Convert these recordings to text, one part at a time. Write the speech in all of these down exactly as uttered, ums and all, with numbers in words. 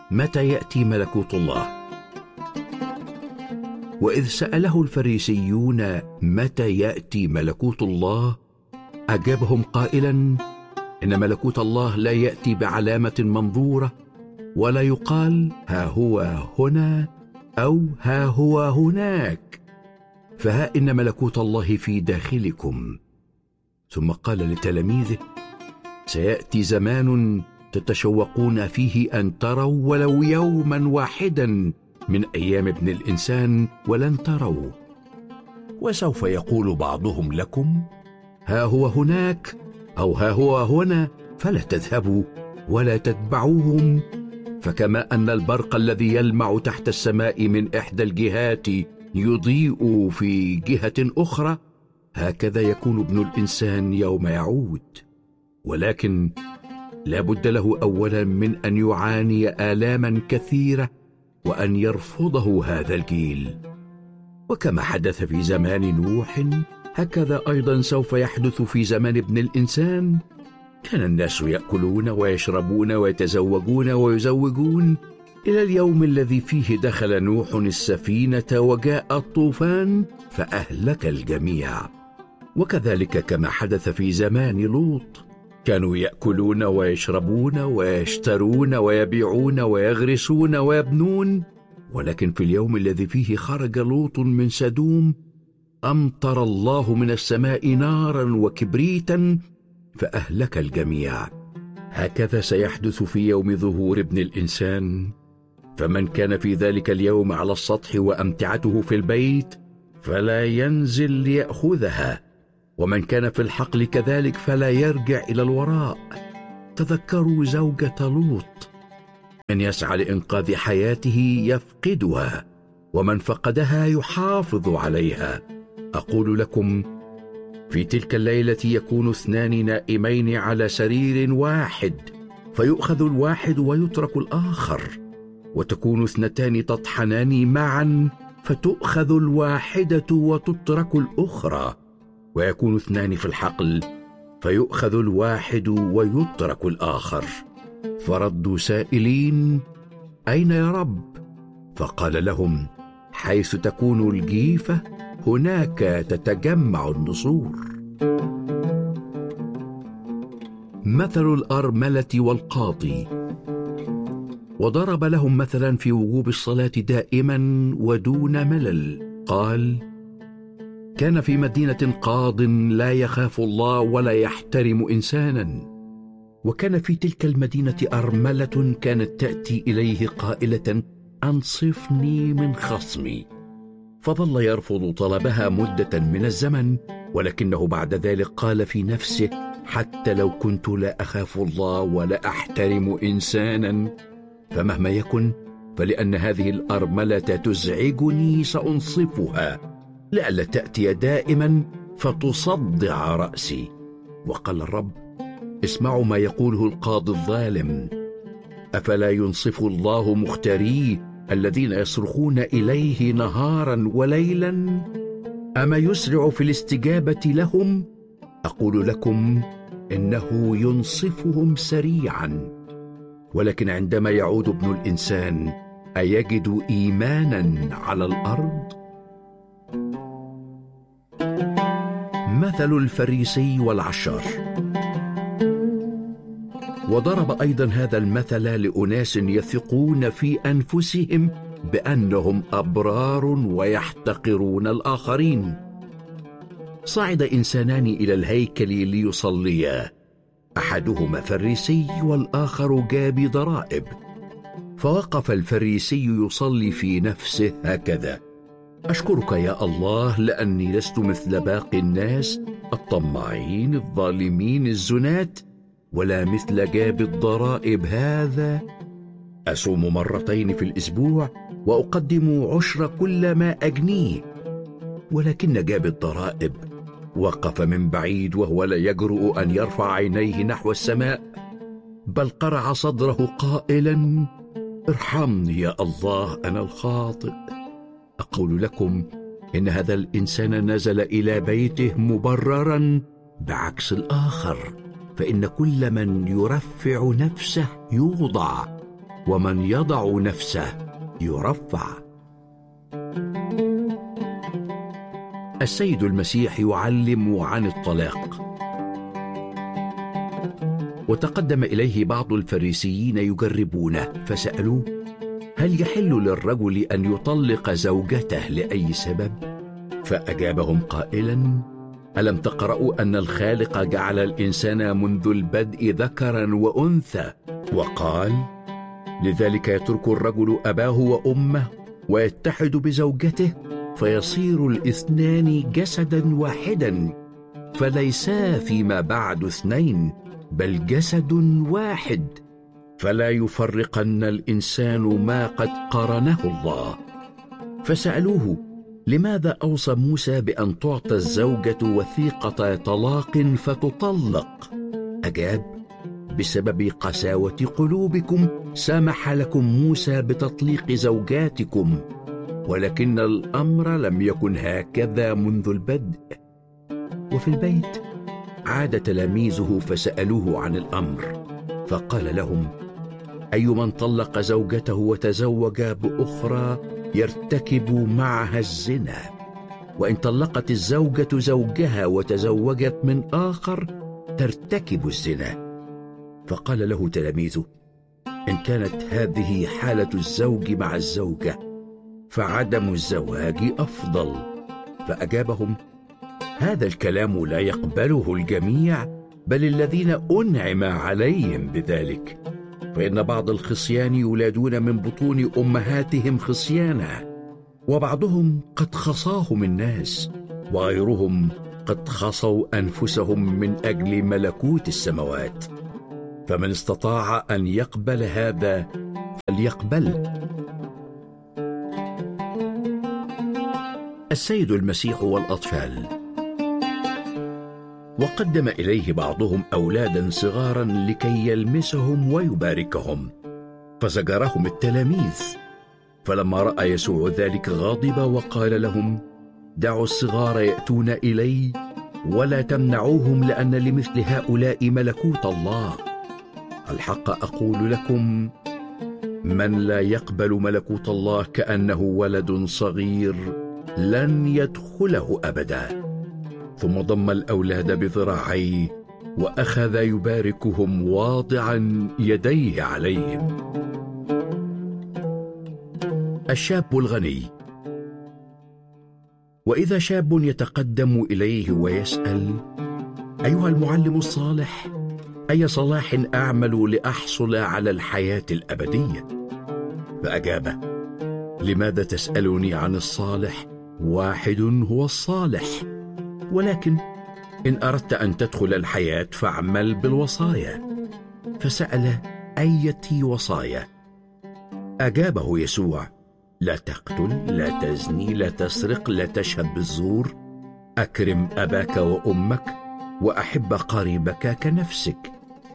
متى يأتي ملكوت الله؟ وإذ سأله الفريسيون متى يأتي ملكوت الله، أجابهم قائلا: إن ملكوت الله لا يأتي بعلامة منظورة، ولا يقال ها هو هنا أو ها هو هناك، فها إن ملكوت الله في داخلكم. ثم قال لتلاميذه: سيأتي زمان تتشوقون فيه أن تروا ولو يوما واحدا من أيام ابن الإنسان، ولن تروا. وسوف يقول بعضهم لكم: ها هو هناك أو ها هو هنا، فلا تذهبوا ولا تتبعوهم. فكما أن البرق الذي يلمع تحت السماء من إحدى الجهات يضيء في جهة أخرى، هكذا يكون ابن الإنسان يوم يعود. ولكن لا بد له أولا من أن يعاني آلاما كثيرة وأن يرفضه هذا الجيل. وكما حدث في زمان نوح، هكذا أيضا سوف يحدث في زمان ابن الإنسان. كان الناس يأكلون ويشربون ويتزوجون ويزوجون إلى اليوم الذي فيه دخل نوح السفينة وجاء الطوفان فأهلك الجميع. وكذلك كما حدث في زمان لوط، كانوا يأكلون ويشربون ويشترون ويبيعون ويغرسون ويبنون، ولكن في اليوم الذي فيه خرج لوط من سدوم أمطر الله من السماء نارا وكبريتا فأهلك الجميع. هكذا سيحدث في يوم ظهور ابن الإنسان. فمن كان في ذلك اليوم على السطح وأمتعته في البيت فلا ينزل ليأخذها، ومن كان في الحقل كذلك فلا يرجع إلى الوراء. تذكروا زوجة لوط، من يسعى لإنقاذ حياته يفقدها، ومن فقدها يحافظ عليها. أقول لكم، في تلك الليلة يكون اثنان نائمين على سرير واحد، فيؤخذ الواحد ويترك الآخر، وتكون اثنتان تطحنان معا، فتؤخذ الواحدة وتترك الأخرى. ويكون اثنان في الحقل، فيؤخذ الواحد ويترك الآخر. فردوا سائلين: أين يا رب؟ فقال لهم: حيث تكون الجيفة هناك تتجمع النسور. مثل الأرملة والقاضي. وضرب لهم مثلا في وجوب الصلاة دائما ودون ملل. قال: كان في مدينة قاض لا يخاف الله ولا يحترم إنسانا، وكان في تلك المدينة أرملة كانت تأتي إليه قائلة: أنصفني من خصمي. فظل يرفض طلبها مدة من الزمن، ولكنه بعد ذلك قال في نفسه: حتى لو كنت لا أخاف الله ولا أحترم إنسانا، فمهما يكن فلأن هذه الأرملة تزعجني سأنصفها، لئلا تأتي دائما فتصدع رأسي. وقال الرب: اسمعوا ما يقوله القاضي الظالم: أفلا ينصف الله مختاريه الذين يصرخون إليه نهارا وليلا؟ أما يسرع في الاستجابة لهم؟ أقول لكم إنه ينصفهم سريعا. ولكن عندما يعود ابن الإنسان أيجد إيمانا على الأرض؟ مثل الفريسي والعشار. وضرب أيضا هذا المثل لأناس يثقون في أنفسهم بأنهم أبرار ويحتقرون الآخرين. صعد إنسانان إلى الهيكل ليصليا، أحدهما فريسي والآخر جاب ضرائب. فوقف الفريسي يصلي في نفسه هكذا: أشكرك يا الله لأني لست مثل باقي الناس الطماعين الظالمين الزنات، ولا مثل جاب الضرائب هذا. أصوم مرتين في الأسبوع وأقدم عشر كل ما أجنيه. ولكن جاب الضرائب وقف من بعيد وهو لا يجرؤ أن يرفع عينيه نحو السماء، بل قرع صدره قائلا: ارحمني يا الله أنا الخاطئ. أقول لكم إن هذا الإنسان نزل إلى بيته مبررا بعكس الآخر، فإن كل من يرفع نفسه يوضع، ومن يضع نفسه يرفع. السيد المسيح يعلم عن الطلاق. وتقدم إليه بعض الفريسيين يجربونه، فسألوه: هل يحل للرجل أن يطلق زوجته لأي سبب؟ فأجابهم قائلا: ألم تقرأوا أن الخالق جعل الإنسان منذ البدء ذكرا وأنثى، وقال: لذلك يترك الرجل أباه وأمه ويتحد بزوجته فيصير الاثنان جسدا واحدا، فليسا فيما بعد اثنين بل جسد واحد. فلا يفرقن الإنسان ما قد قرنه الله. فسألوه: لماذا أوصى موسى بأن تعطى الزوجة وثيقة طلاق فتطلق؟ أجاب: بسبب قساوة قلوبكم سمح لكم موسى بتطليق زوجاتكم، ولكن الأمر لم يكن هكذا منذ البدء. وفي البيت عاد تلاميذه فسألوه عن الأمر، فقال لهم: أي من طلق زوجته وتزوج بأخرى يرتكب معها الزنا، وإن طلقت الزوجة زوجها وتزوجت من آخر ترتكب الزنا. فقال له تلاميذه: إن كانت هذه حالة الزوج مع الزوجة فعدم الزواج أفضل. فأجابهم: هذا الكلام لا يقبله الجميع، بل الذين أنعم عليهم بذلك. فإن بعض الخصيان يولادون من بطون أمهاتهم خصيانا، وبعضهم قد خصاهم الناس، وغيرهم قد خصوا أنفسهم من أجل ملكوت السماوات. فمن استطاع أن يقبل هذا فليقبله. السيد المسيح والأطفال. وقدم إليه بعضهم أولادا صغارا لكي يلمسهم ويباركهم، فزجرهم التلاميذ. فلما رأى يسوع ذلك غضب وقال لهم: دعوا الصغار يأتون إلي ولا تمنعوهم، لأن لمثل هؤلاء ملكوت الله. الحق أقول لكم: من لا يقبل ملكوت الله كأنه ولد صغير لن يدخله أبدا. ثم ضم الأولاد بذراعيه وأخذ يباركهم واضعا يديه عليهم. الشاب الغني. وإذا شاب يتقدم إليه ويسأل: أيها المعلم الصالح، أي صلاح أعمل لأحصل على الحياة الأبدية؟ فأجاب: لماذا تسألني عن الصالح؟ واحد هو الصالح، ولكن إن أردت أن تدخل الحياة فاعمل بالوصايا. فسأل: أية وصايا؟ أجابه يسوع: لا تقتل، لا تزني، لا تسرق، لا تشهد بالزور، أكرم أباك وأمك، وأحب قريبك كنفسك.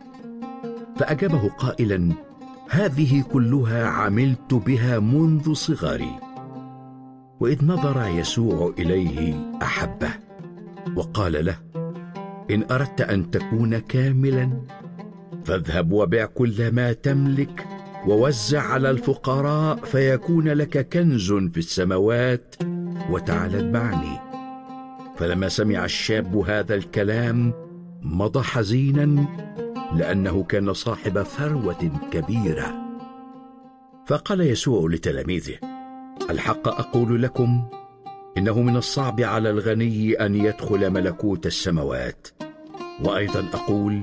فأجابه قائلا: هذه كلها عملت بها منذ صغري. وإذ نظر يسوع إليه أحبه وقال له: إن أردت أن تكون كاملا فاذهب وبع كل ما تملك ووزع على الفقراء فيكون لك كنز في السماوات، وتعال اتبعني. فلما سمع الشاب هذا الكلام مضى حزينا، لأنه كان صاحب ثروة كبيرة. فقال يسوع لتلاميذه: الحق أقول لكم إنه من الصعب على الغني أن يدخل ملكوت السماوات. وأيضا أقول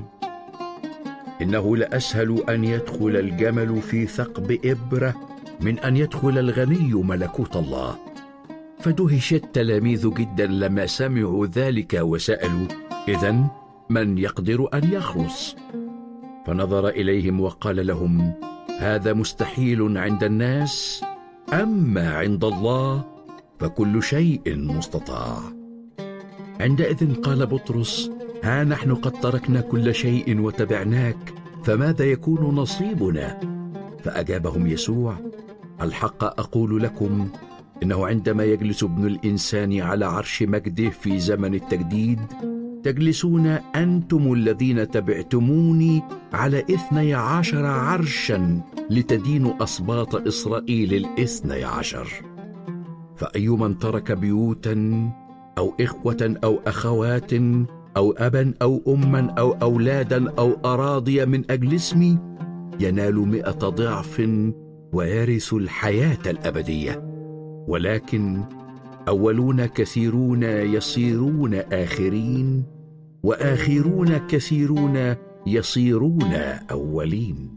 إنه لأسهل أن يدخل الجمل في ثقب إبرة من أن يدخل الغني ملكوت الله. فدهش التلاميذ جدا لما سمعوا ذلك وسألوا: إذن من يقدر أن يخلص؟ فنظر إليهم وقال لهم: هذا مستحيل عند الناس، أما عند الله فكل شيء مستطاع. عندئذ قال بطرس: ها نحن قد تركنا كل شيء وتبعناك، فماذا يكون نصيبنا؟ فأجابهم يسوع: الحق أقول لكم إنه عندما يجلس ابن الإنسان على عرش مجده في زمن التجديد، تجلسون أنتم الذين تبعتموني على اثني عشر عرشا لتدينوا أسباط إسرائيل الاثني عشر. فأي من ترك بيوتا أو إخوة أو أخوات أو أبا أو أما أو أولادا أو أراضي من أجل اسمي ينال مئة ضعف ويرث الحياة الأبدية. ولكن أولون كثيرون يصيرون آخرين، وآخرون كثيرون يصيرون أولين.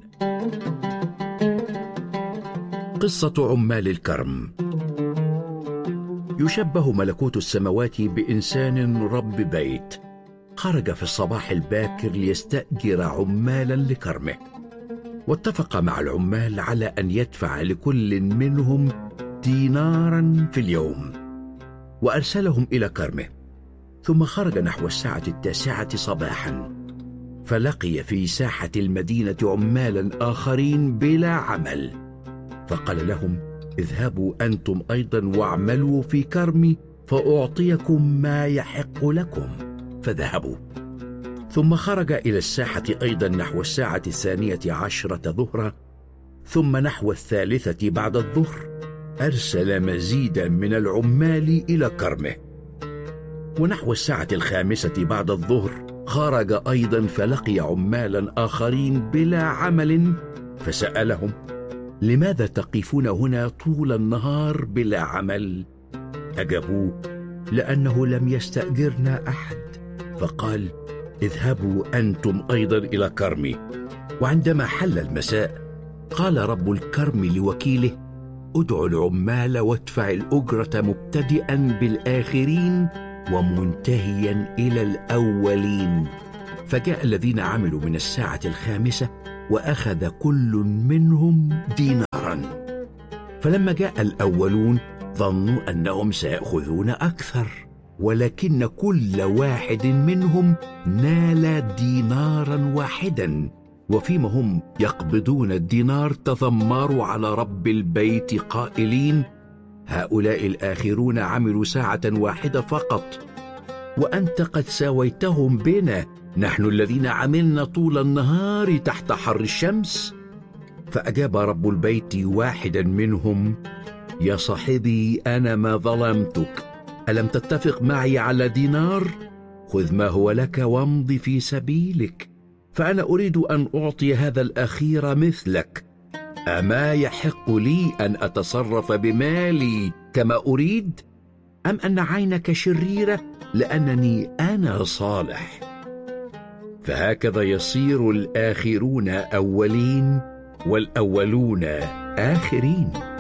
قصة عمال الكرم. يشبه ملكوت السماوات بإنسان رب بيت خرج في الصباح الباكر ليستأجر عمالا لكرمه، واتفق مع العمال على أن يدفع لكل منهم دينارا في اليوم، وأرسلهم إلى كرمه. ثم خرج نحو الساعة التاسعة صباحا، فلقي في ساحة المدينة عمالا آخرين بلا عمل، فقال لهم: اذهبوا أنتم أيضا واعملوا في كرمي فأعطيكم ما يحق لكم. فذهبوا. ثم خرج إلى الساحة أيضا نحو الساعة الثانية عشرة ظهرا، ثم نحو الثالثة بعد الظهر أرسل مزيدا من العمال إلى كرمه. ونحو الساعة الخامسة بعد الظهر خرج أيضا فلقي عمالا آخرين بلا عمل، فسألهم: لماذا تقفون هنا طول النهار بلا عمل؟ أجابوه: لأنه لم يستأجرنا أحد. فقال: اذهبوا أنتم أيضا إلى كرمي. وعندما حل المساء قال رب الكرم لوكيله: ادعوا العمال وادفع الأجرة مبتدئا بالآخرين ومنتهيا إلى الأولين. فجاء الذين عملوا من الساعة الخامسة وأخذ كل منهم دينارا. فلما جاء الأولون ظنوا أنهم سيأخذون أكثر، ولكن كل واحد منهم نال دينارا واحدا. وفيما هم يقبضون الدينار تذمروا على رب البيت قائلين: هؤلاء الآخرون عملوا ساعة واحدة فقط، وأنت قد ساويتهم بنا نحن الذين عملنا طول النهار تحت حر الشمس. فأجاب رب البيت واحدا منهم: يا صاحبي، أنا ما ظلمتك، ألم تتفق معي على دينار؟ خذ ما هو لك وامض في سبيلك، فأنا أريد أن أعطي هذا الأخير مثلك. أما يحق لي أن أتصرف بمالي كما أريد، أم أن عينك شريرة لأنني أنا صالح؟ فهكذا يصير الآخرون أولين والأولون آخرين.